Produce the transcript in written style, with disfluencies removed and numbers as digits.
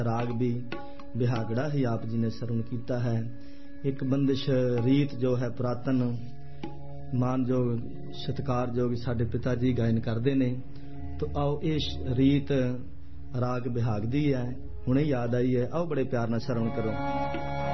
ਰਾਗ ਵੀ ਬਿਹਾਗੜਾ ਹੀ ਆਪ ਜੀ ਨੇ ਸਰਵਣ ਕੀਤਾ ਹੈ। ਇੱਕ ਬੰਦਿਸ਼ ਰੀਤ ਜੋ ਹੈ ਪੁਰਾਤਨ ਮਾਨਯੋਗ ਸਤਿਕਾਰਯੋਗ ਸਾਡੇ ਪਿਤਾ ਜੀ ਗਾਇਨ ਕਰਦੇ ਨੇ। तो आओ इस रीत राग बिहाग दी है, हुणे याद आई है, आओ बड़े प्यार नाल श्रवण करो।